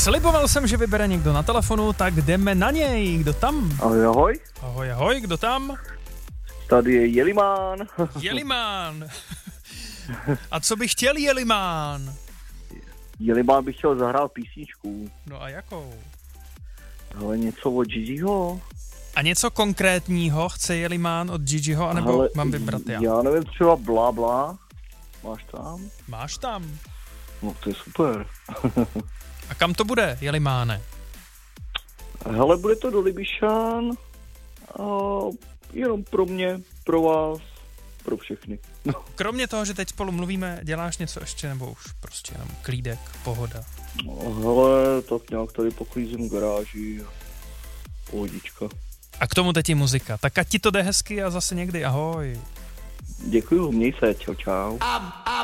Sliboval jsem, že vybere někdo na telefonu, tak jdeme na něj. Kdo tam? Ahoj, ahoj. Ahoj, ahoj, kdo tam? Tady je Jelimán. Jelimán. A co by chtěl Jelimán? Jelimán bych chtěl zahrát písničku. No a jakou? Ale něco od Gigiho. A něco konkrétního chce Jelimán od Gigiho, anebo Ale mám vybrat já? Já nevím, třeba Blá Blá. Máš tam? Máš tam. No to je super. A kam to bude, Jelimáne? Hele, bude to do Libyšán. A jenom pro mě, pro vás, pro všechny. No. Kromě toho, že teď spolu mluvíme, děláš něco ještě, nebo už prostě jenom klídek, pohoda? Hele, tak nějak tady poklízím garáži. Pohodička. A k tomu teď i muzika. Tak ať ti to jde hezky a zase někdy ahoj. Děkuju, měj se, čau čau.